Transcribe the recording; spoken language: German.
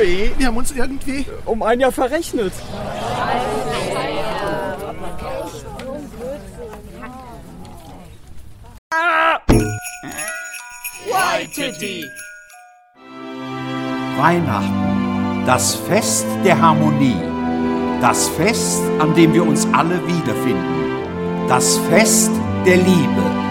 sorry. Wir haben uns irgendwie um ein Jahr verrechnet. Waititi. Weihnachten, das Fest der Harmonie, das Fest, an dem wir uns alle wiederfinden, das Fest der Liebe.